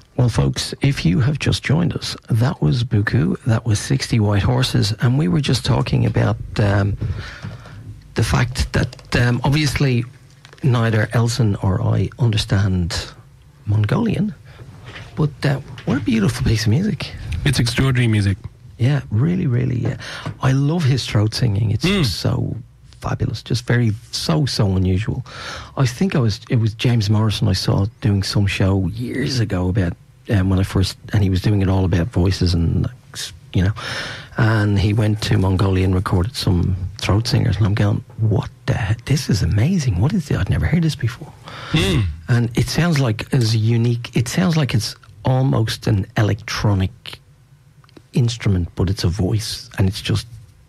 Well, folks, if you have just joined us, that was Buku, that was 60 White Horses, and we were just talking about the fact that obviously neither Elson or I understand Mongolian, but what a beautiful piece of music. It's extraordinary music. Yeah, really, really, yeah. I love his throat singing. It's just so fabulous, just so unusual. I think it was James Morrison I saw doing some show years ago about when I first, and he was doing it all about voices and, you know, and he went to Mongolia and recorded some throat singers, and I'm going, what the heck? This is amazing. What is it? I'd never heard this before. And it sounds like as unique, it sounds like it's almost an electronic instrument, but it's a voice, and it's just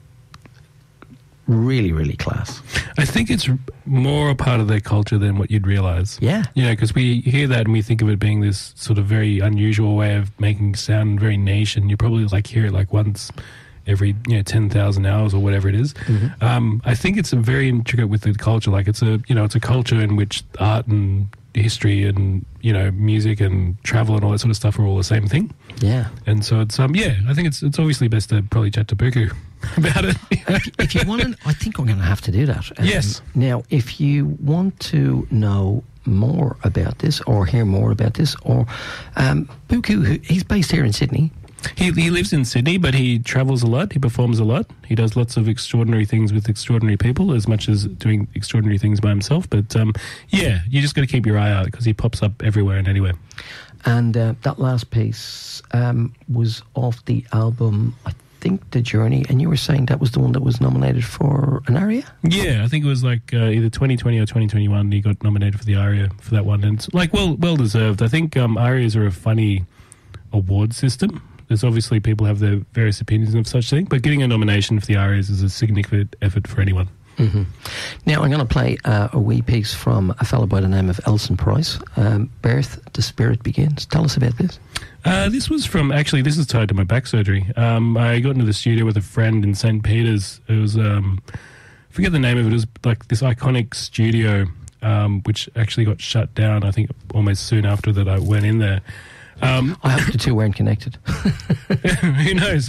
really, really class. I think it's more a part of their culture than what you'd realise. Yeah. You know, because we hear that and we think of it being this sort of very unusual way of making sound, very niche, and you probably hear it once every 10,000 hours or whatever it is. I think it's a very intricate with the culture. It's a culture in which art and history and music and travel and all that sort of stuff are all the same thing. Yeah. And so it's I think it's obviously best to probably chat to Buku about it. If you want to, I think we're going to have to do that. Yes. Now, if you want to know more about this or hear more about this, or Buku, he's based here in Sydney. He lives in Sydney, but he travels a lot. He performs a lot. He does lots of extraordinary things with extraordinary people, as much as doing extraordinary things by himself. But you just got to keep your eye out because he pops up everywhere and anywhere. And that last piece was off the album, I think, The Journey, and you were saying that was the one that was nominated for an ARIA? Yeah, I think it was either 2020 or 2021 he got nominated for the ARIA for that one. And it's well deserved. I think ARIAs are a funny award system. There's obviously people have their various opinions of such thing, but getting a nomination for the ARIAs is a significant effort for anyone. Now, I'm going to play a wee piece from a fellow by the name of Elson Price. Birth, The Spirit Begins. Tell us about this. This was from, actually, this is tied to my back surgery. I got into the studio with a friend in St. Peter's. It was, I forget the name of it. It was this iconic studio, which actually got shut down, I think, almost soon after that I went in there. I hope the two weren't connected. Who knows?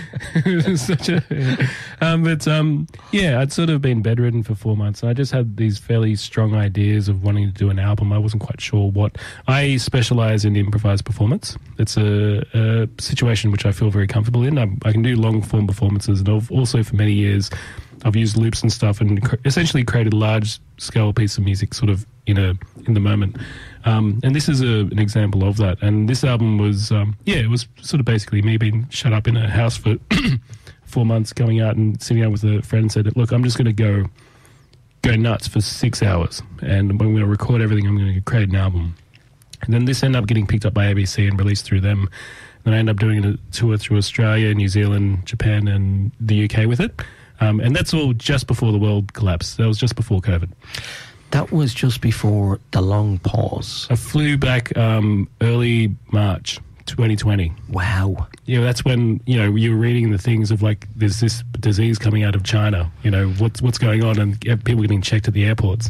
I'd sort of been bedridden for 4 months, and I just had these fairly strong ideas of wanting to do an album. I wasn't quite sure what. I specialise in improvised performance. It's a situation which I feel very comfortable in. I can do long-form performances, and also for many years I've used loops and stuff and essentially created a large-scale piece of music sort of in the moment. And this is an example of that. And this album was, it was sort of basically me being shut up in a house for 4 months, going out and sitting down with a friend and said, look, I'm just going to go nuts for 6 hours. And I'm going to record everything. I'm going to create an album. And then this ended up getting picked up by ABC and released through them. Then I ended up doing a tour through Australia, New Zealand, Japan, and the UK with it. And that's all just before the world collapsed. That was just before COVID. That was just before the long pause. I flew back early March 2020. Wow. Yeah, that's when, you were reading the things of there's this disease coming out of China. What's going on, and people getting checked at the airports.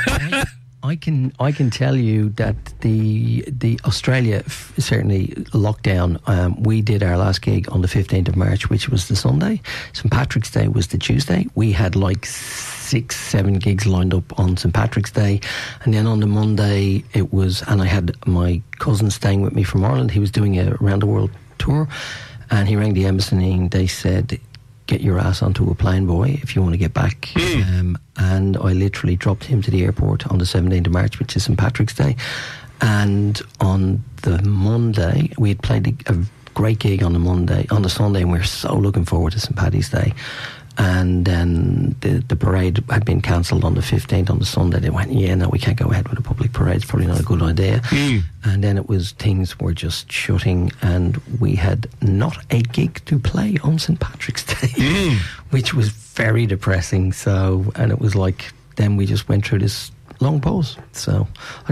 I can tell you that the Australia certainly lockdown. We did our last gig on the 15th of March, which was the Sunday. St. Patrick's Day was the Tuesday. We had 6-7 gigs lined up on St. Patrick's Day, and then on the Monday and I had my cousin staying with me from Ireland. He was doing a round the world tour, and he rang the embassy and they said, get your ass onto a plane, boy, if you want to get back. And I literally dropped him to the airport on the 17th of March, which is St. Patrick's Day. And on the Monday, we had played a great gig on the Sunday, and we were so looking forward to St. Paddy's Day. And then the parade had been cancelled on the 15th on the Sunday. They went, no, we can't go ahead with a public parade. It's probably not a good idea. And then things were just shutting, and we had not a gig to play on St. Patrick's Day, which was very depressing. And it was then we just went through this long pause. So